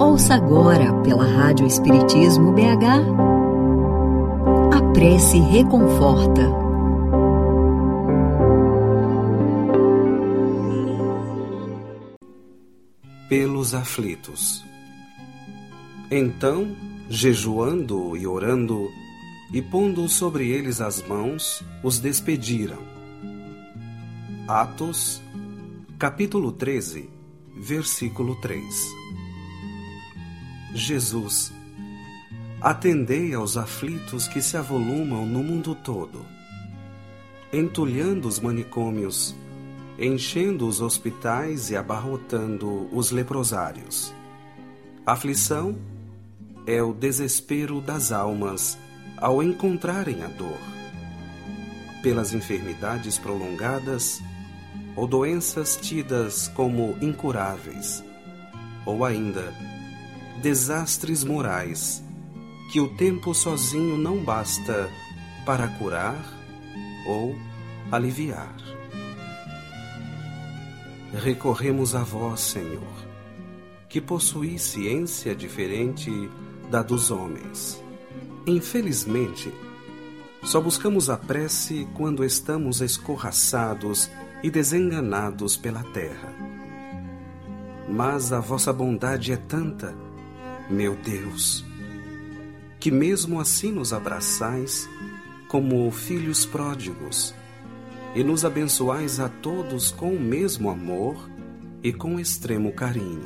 Ouça agora pela Rádio Espiritismo BH. A prece reconforta. Pelos aflitos. Então, jejuando e orando, e pondo sobre eles as mãos, os despediram. Atos, capítulo 13, versículo 3. Jesus, atendei aos aflitos que se avolumam no mundo todo, entulhando os manicômios, enchendo os hospitais e abarrotando os leprosários. Aflição é o desespero das almas ao encontrarem a dor, pelas enfermidades prolongadas ou doenças tidas como incuráveis, ou ainda desastres morais que o tempo sozinho não basta para curar ou aliviar. Recorremos a vós, Senhor, que possuís ciência diferente da dos homens. Infelizmente, só buscamos a prece quando estamos escorraçados e desenganados pela terra. Mas a vossa bondade é tanta, meu Deus, que mesmo assim nos abraçais como filhos pródigos e nos abençoais a todos com o mesmo amor e com extremo carinho.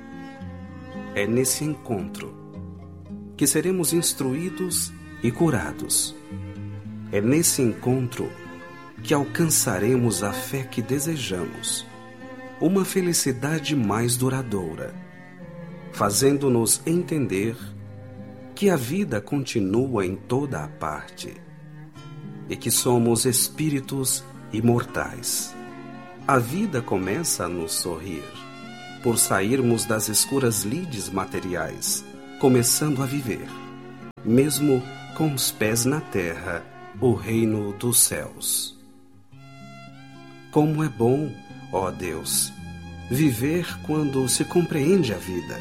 É nesse encontro que seremos instruídos e curados. É nesse encontro que alcançaremos a fé que desejamos, uma felicidade mais duradoura, fazendo-nos entender que a vida continua em toda a parte e que somos espíritos imortais. A vida começa a nos sorrir por sairmos das escuras lides materiais, começando a viver, mesmo com os pés na terra, o reino dos céus. Como é bom, ó Deus, viver quando se compreende a vida.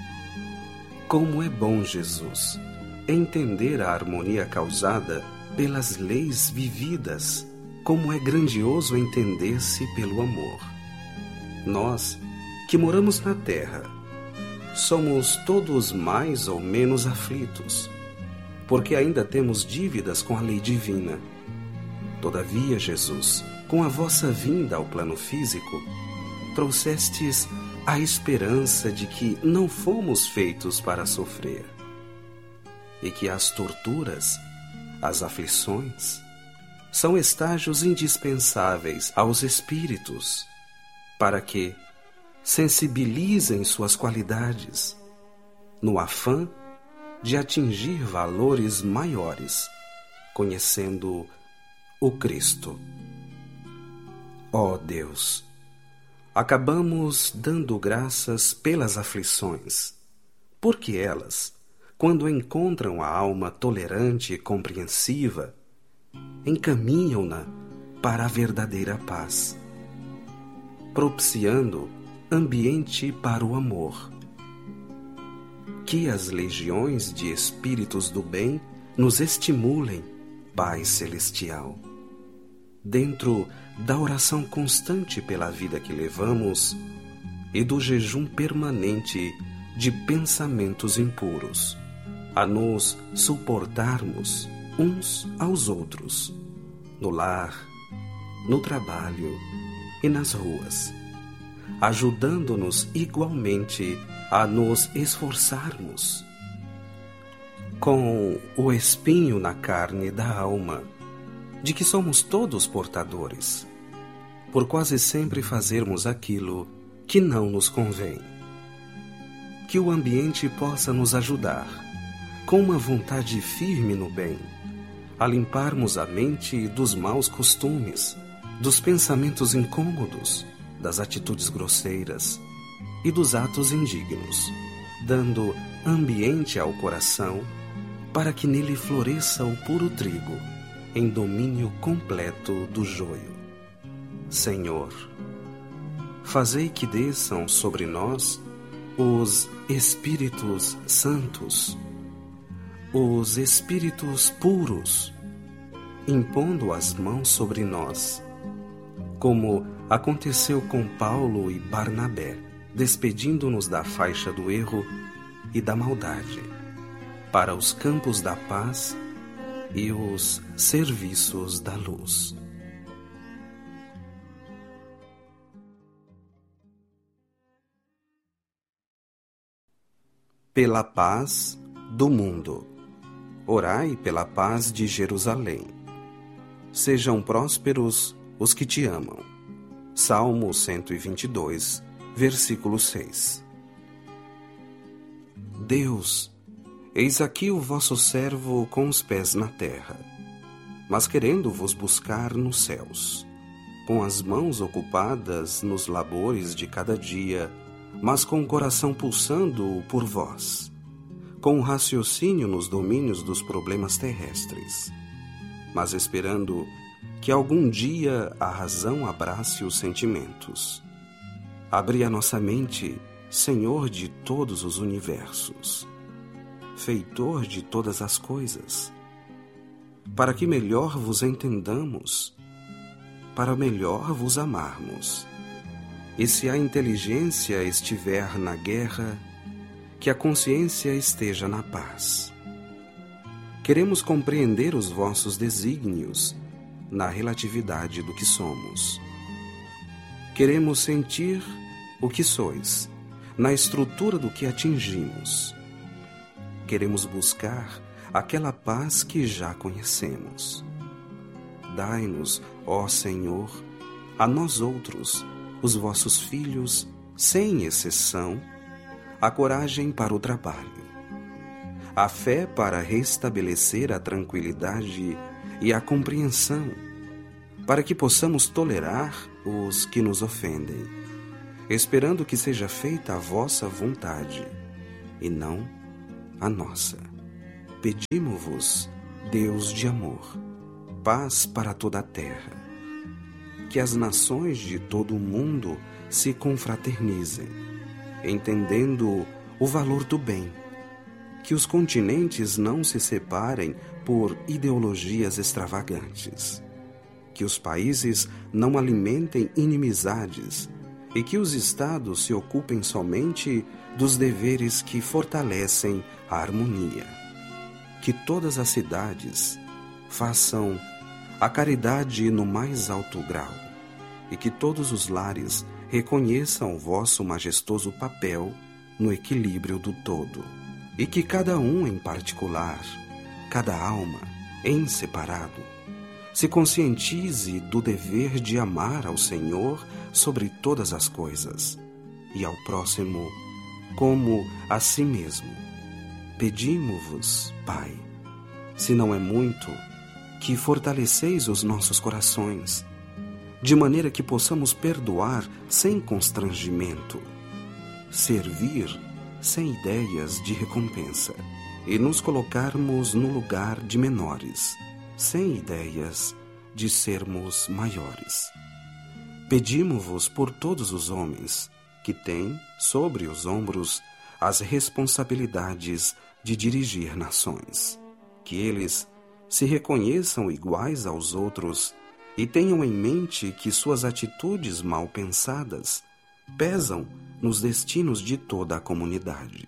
Como é bom, Jesus, entender a harmonia causada pelas leis vividas. Como é grandioso entender-se pelo amor. Nós, que moramos na terra, somos todos mais ou menos aflitos, porque ainda temos dívidas com a lei divina. Todavia, Jesus, com a vossa vinda ao plano físico, trouxestes a esperança de que não fomos feitos para sofrer, e que as torturas, as aflições, são estágios indispensáveis aos espíritos, para que sensibilizem suas qualidades, no afã de atingir valores maiores, conhecendo o Cristo. Ó Deus, acabamos dando graças pelas aflições, porque elas, quando encontram a alma tolerante e compreensiva, encaminham-na para a verdadeira paz, propiciando ambiente para o amor. Que as legiões de espíritos do bem nos estimulem, Pai Celestial. Dentro da oração constante pela vida que levamos e do jejum permanente de pensamentos impuros, a nos suportarmos uns aos outros, no lar, no trabalho e nas ruas, ajudando-nos igualmente a nos esforçarmos, com o espinho na carne da alma, de que somos todos portadores, por quase sempre fazermos aquilo que não nos convém. Que o ambiente possa nos ajudar, com uma vontade firme no bem, a limparmos a mente dos maus costumes, dos pensamentos incômodos, das atitudes grosseiras e dos atos indignos, dando ambiente ao coração para que nele floresça o puro trigo, em domínio completo do joio. Senhor, fazei que desçam sobre nós os Espíritos Santos, os Espíritos puros, impondo as mãos sobre nós, como aconteceu com Paulo e Barnabé, despedindo-nos da faixa do erro e da maldade, para os campos da paz e os serviços da luz. Pela paz do mundo. Orai pela paz de Jerusalém. Sejam prósperos os que te amam. Salmo 122, versículo 6. Deus, eis aqui o vosso servo com os pés na terra, mas querendo vos buscar nos céus, com as mãos ocupadas nos labores de cada dia, mas com o coração pulsando por vós, com o raciocínio nos domínios dos problemas terrestres, mas esperando que algum dia a razão abrace os sentimentos. Abri a nossa mente, Senhor de todos os universos, Feitor de todas as coisas, para que melhor vos entendamos, para melhor vos amarmos. E se a inteligência estiver na guerra, que a consciência esteja na paz. Queremos compreender os vossos desígnios na relatividade do que somos. Queremos sentir o que sois, na estrutura do que atingimos. Queremos buscar aquela paz que já conhecemos. Dai-nos, ó Senhor, a nós outros, os vossos filhos, sem exceção, a coragem para o trabalho, a fé para restabelecer a tranquilidade e a compreensão, para que possamos tolerar os que nos ofendem, esperando que seja feita a vossa vontade, e não a nossa. Pedimo-vos, Deus de amor, paz para toda a terra, que as nações de todo o mundo se confraternizem, entendendo o valor do bem, que os continentes não se separem por ideologias extravagantes, que os países não alimentem inimizades e que os estados se ocupem somente dos deveres que fortalecem a harmonia, que todas as cidades façam a caridade no mais alto grau, e que todos os lares reconheçam o vosso majestoso papel no equilíbrio do todo, e que cada um em particular, cada alma em separado, se conscientize do dever de amar ao Senhor sobre todas as coisas, e ao próximo como a si mesmo. Pedimo-vos, Pai, se não é muito, que fortaleceis os nossos corações, de maneira que possamos perdoar sem constrangimento, servir sem ideias de recompensa, e nos colocarmos no lugar de menores, sem ideias de sermos maiores. Pedimo-vos por todos os homens que têm sobre os ombros as responsabilidades de dirigir nações, que eles se reconheçam iguais aos outros e tenham em mente que suas atitudes mal pensadas pesam nos destinos de toda a comunidade.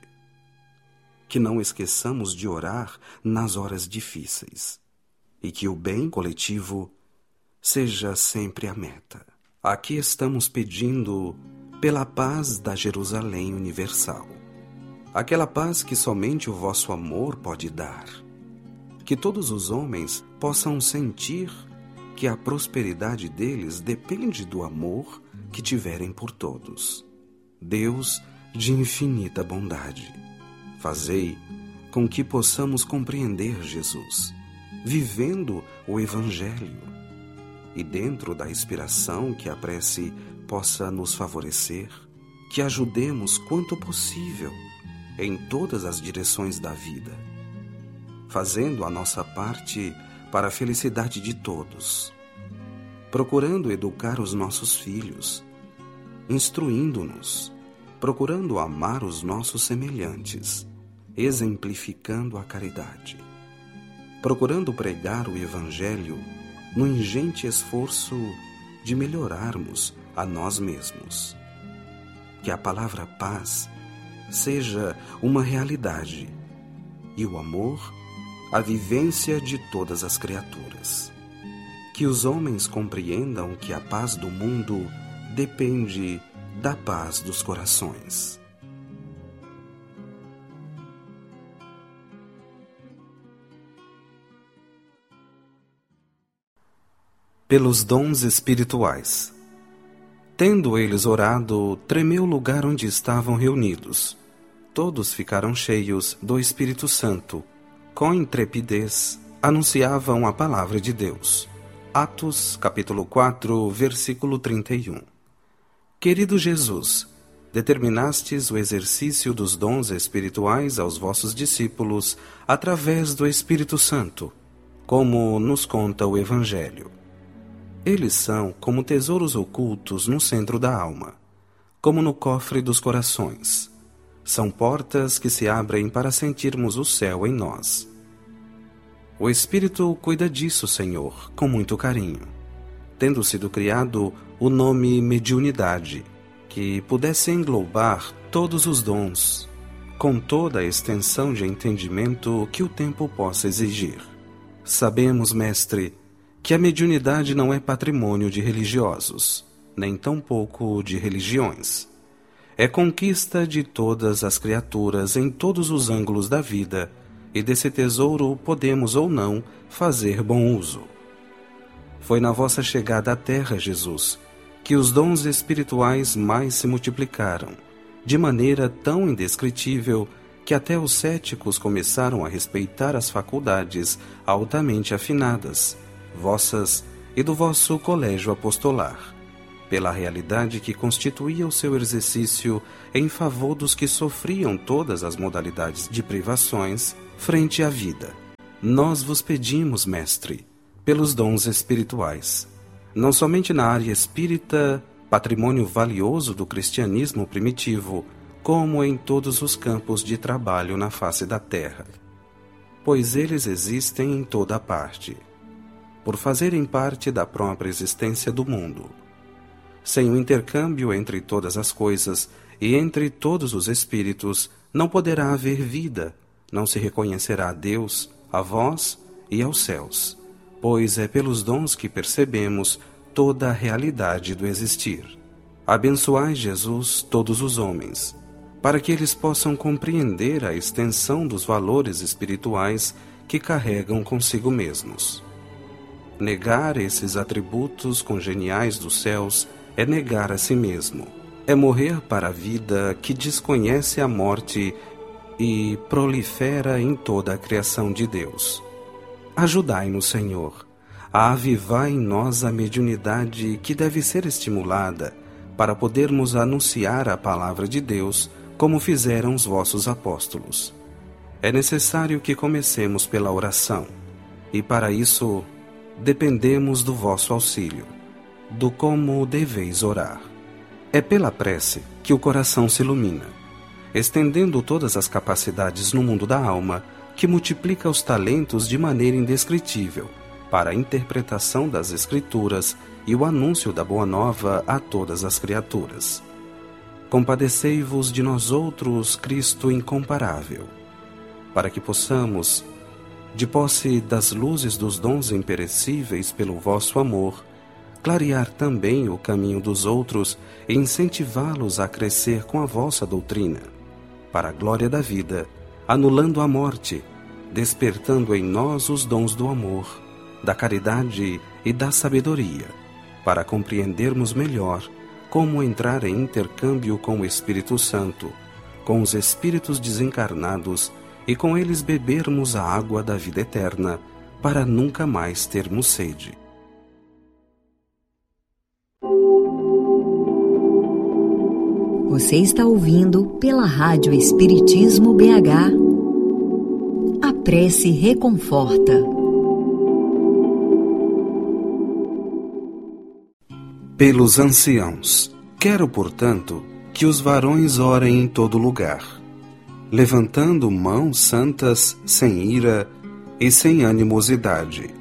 Que não esqueçamos de orar nas horas difíceis e que o bem coletivo seja sempre a meta. Aqui estamos pedindo pela paz da Jerusalém universal, aquela paz que somente o vosso amor pode dar. Que todos os homens possam sentir que a prosperidade deles depende do amor que tiverem por todos. Deus de infinita bondade, fazei com que possamos compreender Jesus, vivendo o Evangelho, e dentro da inspiração que a prece possa nos favorecer, que ajudemos quanto possível em todas as direções da vida, fazendo a nossa parte para a felicidade de todos, procurando educar os nossos filhos, instruindo-nos, procurando amar os nossos semelhantes, exemplificando a caridade, procurando pregar o Evangelho no ingente esforço de melhorarmos a nós mesmos. Que a palavra paz seja uma realidade e o amor a vivência de todas as criaturas. Que os homens compreendam que a paz do mundo depende da paz dos corações. Pelos dons espirituais. Tendo eles orado, tremeu o lugar onde estavam reunidos. Todos ficaram cheios do Espírito Santo. Com intrepidez, anunciavam a palavra de Deus. Atos, capítulo 4, versículo 31. Querido Jesus, determinastes o exercício dos dons espirituais aos vossos discípulos através do Espírito Santo, como nos conta o Evangelho. Eles são como tesouros ocultos no centro da alma, como no cofre dos corações. São portas que se abrem para sentirmos o céu em nós. O Espírito cuida disso, Senhor, com muito carinho, tendo sido criado o nome mediunidade, que pudesse englobar todos os dons, com toda a extensão de entendimento que o tempo possa exigir. Sabemos, Mestre, que a mediunidade não é patrimônio de religiosos, nem tampouco de religiões. É conquista de todas as criaturas em todos os ângulos da vida, e desse tesouro podemos ou não fazer bom uso. Foi na vossa chegada à terra, Jesus, que os dons espirituais mais se multiplicaram, de maneira tão indescritível que até os céticos começaram a respeitar as faculdades altamente afinadas, vossas e do vosso colégio apostolar, pela realidade que constituía o seu exercício em favor dos que sofriam todas as modalidades de privações frente à vida. Nós vos pedimos, Mestre, pelos dons espirituais, não somente na área espírita, patrimônio valioso do cristianismo primitivo, como em todos os campos de trabalho na face da terra, pois eles existem em toda a parte, por fazerem parte da própria existência do mundo. Sem o intercâmbio entre todas as coisas e entre todos os espíritos, não poderá haver vida, não se reconhecerá a Deus, a vós e aos céus, pois é pelos dons que percebemos toda a realidade do existir. Abençoai, Jesus, todos os homens, para que eles possam compreender a extensão dos valores espirituais que carregam consigo mesmos. Negar esses atributos congeniais dos céus é negar a si mesmo, é morrer para a vida que desconhece a morte e prolifera em toda a criação de Deus. Ajudai-nos, Senhor, a avivar em nós a mediunidade que deve ser estimulada para podermos anunciar a palavra de Deus como fizeram os vossos apóstolos. É necessário que comecemos pela oração, e para isso dependemos do vosso auxílio, do como deveis orar. É pela prece que o coração se ilumina, estendendo todas as capacidades no mundo da alma, que multiplica os talentos de maneira indescritível, para a interpretação das Escrituras e o anúncio da Boa Nova a todas as criaturas. Compadecei-vos de nós outros, Cristo incomparável, para que possamos, de posse das luzes dos dons imperecíveis pelo vosso amor, clarear também o caminho dos outros e incentivá-los a crescer com a vossa doutrina, para a glória da vida, anulando a morte, despertando em nós os dons do amor, da caridade e da sabedoria, para compreendermos melhor como entrar em intercâmbio com o Espírito Santo, com os espíritos desencarnados e com eles bebermos a água da vida eterna, para nunca mais termos sede. Você está ouvindo pela Rádio Espiritismo BH. A prece reconforta. Pelos anciãos. Quero, portanto, que os varões orem em todo lugar, levantando mãos santas sem ira e sem animosidade.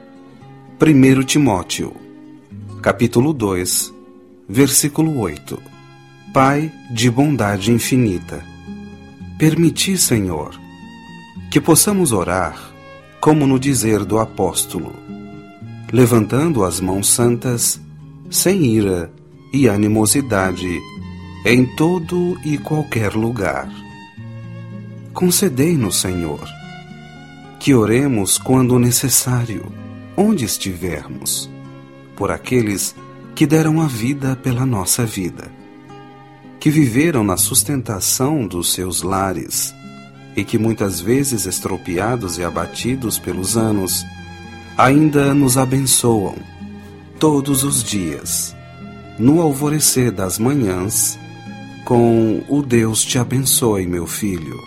1 Timóteo, capítulo 2, versículo 8. Pai de bondade infinita, permiti, Senhor, que possamos orar como no dizer do apóstolo, levantando as mãos santas, sem ira e animosidade, em todo e qualquer lugar. Concedei-nos, Senhor, que oremos quando necessário, onde estivermos, por aqueles que deram a vida pela nossa vida, que viveram na sustentação dos seus lares e que muitas vezes, estropiados e abatidos pelos anos, ainda nos abençoam todos os dias, no alvorecer das manhãs, com o Deus te abençoe, meu filho.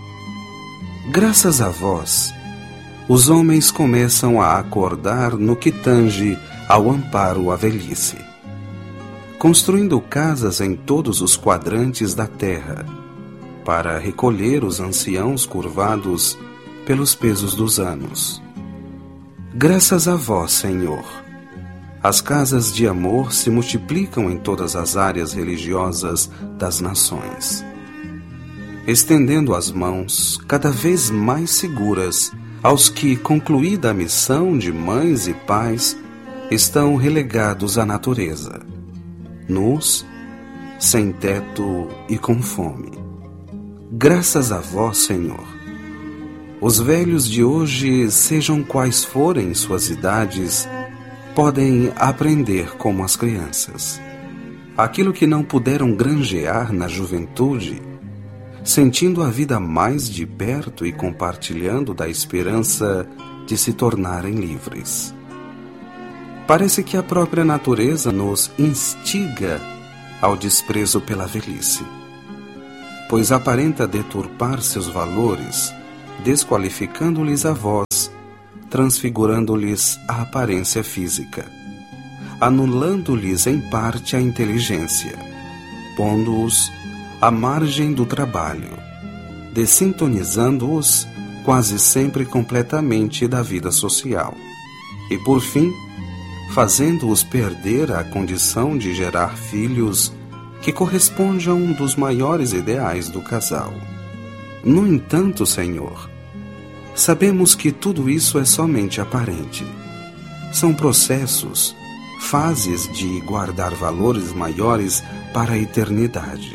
Graças a vós, os homens começam a acordar no que tange ao amparo à velhice, construindo casas em todos os quadrantes da terra, para recolher os anciãos curvados pelos pesos dos anos. Graças a vós, Senhor, as casas de amor se multiplicam em todas as áreas religiosas das nações, estendendo as mãos cada vez mais seguras aos que, concluída a missão de mães e pais, estão relegados à natureza, nus, sem teto e com fome. Graças a vós, Senhor, os velhos de hoje, sejam quais forem suas idades, podem aprender como as crianças. Aquilo que não puderam granjear na juventude, sentindo a vida mais de perto e compartilhando da esperança de se tornarem livres. Parece que a própria natureza nos instiga ao desprezo pela velhice, pois aparenta deturpar seus valores, desqualificando-lhes a voz, transfigurando-lhes a aparência física, anulando-lhes em parte a inteligência, pondo-os à margem do trabalho, dessintonizando-os quase sempre completamente da vida social, e por fim, fazendo-os perder a condição de gerar filhos que corresponde a um dos maiores ideais do casal. No entanto, Senhor, sabemos que tudo isso é somente aparente. São processos, fases de guardar valores maiores para a eternidade.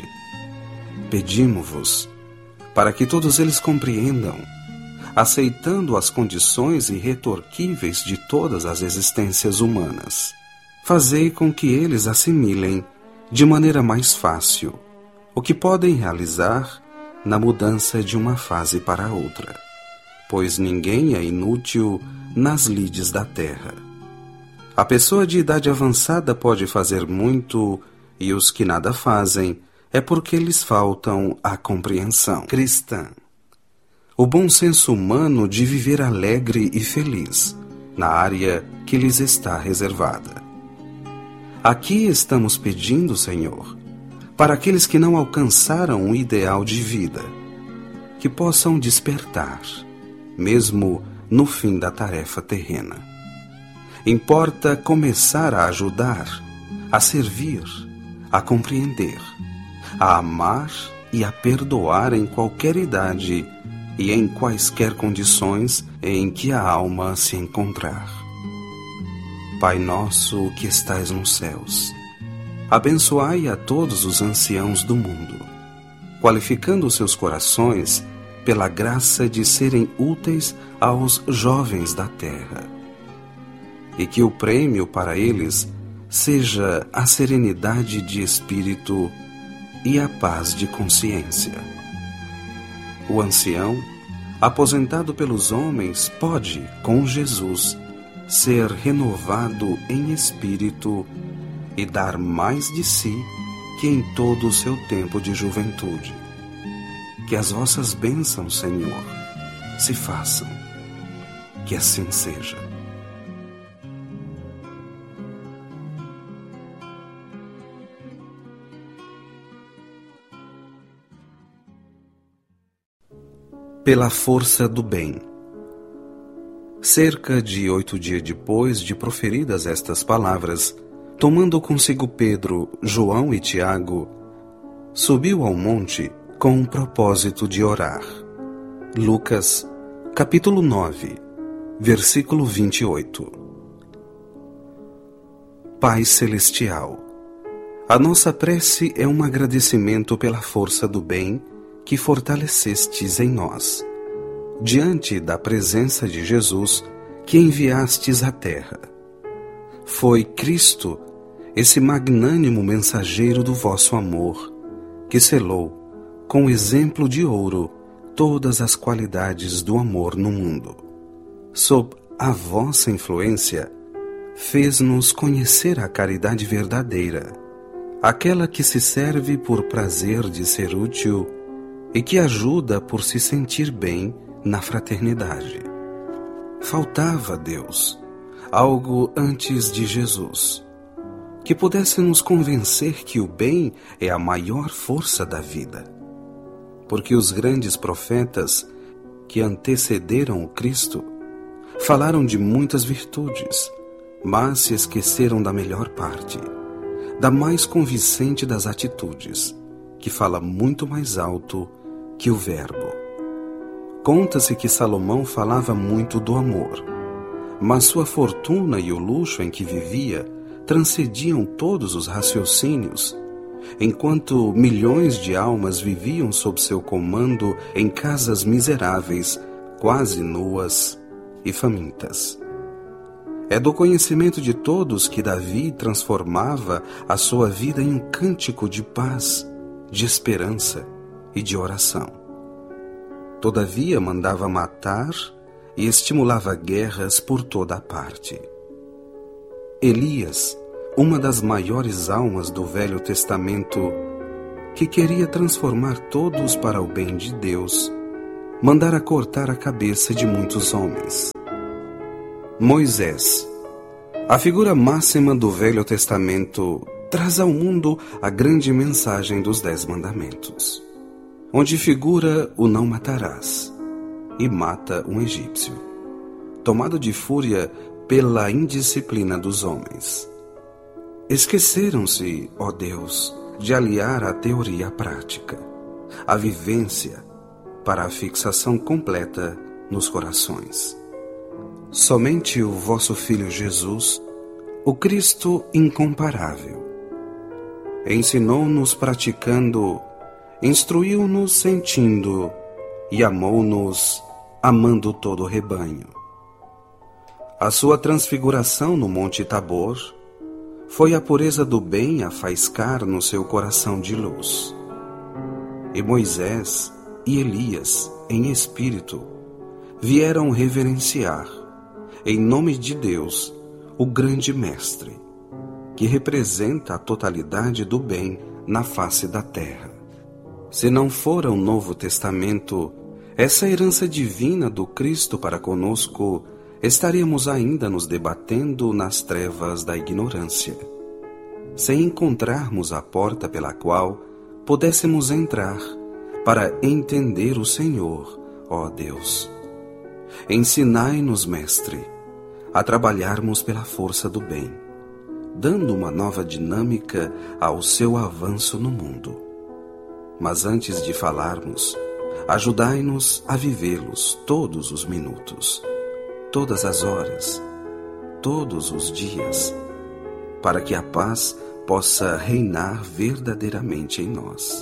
Pedimo-vos para que todos eles compreendam, aceitando as condições irretorquíveis de todas as existências humanas. Fazei com que eles assimilem de maneira mais fácil o que podem realizar na mudança de uma fase para outra, pois ninguém é inútil nas lides da terra. A pessoa de idade avançada pode fazer muito, e os que nada fazem é porque lhes faltam a compreensão cristã, o bom senso humano de viver alegre e feliz na área que lhes está reservada. Aqui estamos pedindo, Senhor, para aqueles que não alcançaram o ideal de vida, que possam despertar, mesmo no fim da tarefa terrena. Importa começar a ajudar, a servir, a compreender, a amar e a perdoar em qualquer idade e em quaisquer condições em que a alma se encontrar. Pai nosso que estais nos céus, abençoai a todos os anciãos do mundo, qualificando seus corações pela graça de serem úteis aos jovens da terra, e que o prêmio para eles seja a serenidade de espírito e a paz de consciência. O ancião, aposentado pelos homens, pode, com Jesus, ser renovado em espírito e dar mais de si que em todo o seu tempo de juventude. Que as vossas bênçãos, Senhor, se façam. Que assim seja. pela força do bem. Cerca de 8 dias depois de proferidas estas palavras, tomando consigo Pedro, João e Tiago, subiu ao monte com o propósito de orar. Lucas, capítulo 9, versículo 28. Pai Celestial, a nossa prece é um agradecimento pela força do bem que fortalecestes em nós, diante da presença de Jesus que enviastes à terra. Foi Cristo, esse magnânimo mensageiro do vosso amor, que selou, com exemplo de ouro, todas as qualidades do amor no mundo. Sob a vossa influência, fez-nos conhecer a caridade verdadeira, aquela que se serve por prazer de ser útil e que ajuda por se sentir bem na fraternidade. Faltava a Deus algo antes de Jesus, que pudesse nos convencer que o bem é a maior força da vida. Porque os grandes profetas que antecederam o Cristo falaram de muitas virtudes, mas se esqueceram da melhor parte, da mais convincente das atitudes, que fala muito mais alto que o verbo. Conta-se que Salomão falava muito do amor, mas sua fortuna e o luxo em que vivia transcendiam todos os raciocínios, enquanto milhões de almas viviam sob seu comando em casas miseráveis, quase nuas e famintas. É do conhecimento de todos que Davi transformava a sua vida em um cântico de paz, de esperança e de oração. Todavia mandava matar e estimulava guerras por toda a parte. Elias, uma das maiores almas do Velho Testamento, que queria transformar todos para o bem de Deus, mandara cortar a cabeça de muitos homens. Moisés, a figura máxima do Velho Testamento, traz ao mundo a grande mensagem dos 10 mandamentos, onde figura o não matarás, e mata um egípcio, tomado de fúria pela indisciplina dos homens. Esqueceram-se, ó Deus, de aliar a teoria à prática, a vivência para a fixação completa nos corações. Somente o vosso Filho Jesus, o Cristo incomparável, ensinou-nos praticando, instruiu-nos sentindo e amou-nos amando todo o rebanho. A sua transfiguração no Monte Tabor foi a pureza do bem a faiscar no seu coração de luz. E Moisés e Elias, em espírito, vieram reverenciar, em nome de Deus, o grande Mestre, que representa a totalidade do bem na face da terra. Se não fora o Novo Testamento, essa herança divina do Cristo para conosco, estaríamos ainda nos debatendo nas trevas da ignorância, sem encontrarmos a porta pela qual pudéssemos entrar para entender o Senhor, ó Deus. Ensinai-nos, Mestre, a trabalharmos pela força do bem, dando uma nova dinâmica ao seu avanço no mundo. Mas antes de falarmos, ajudai-nos a vivê-los todos os minutos, todas as horas, todos os dias, para que a paz possa reinar verdadeiramente em nós.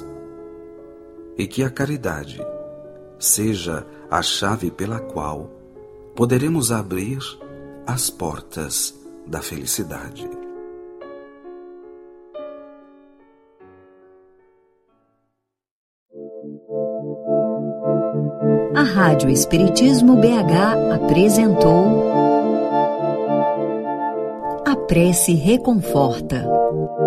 E que a caridade seja a chave pela qual poderemos abrir as portas da felicidade. A Rádio Espiritismo BH apresentou A Prece Reconforta.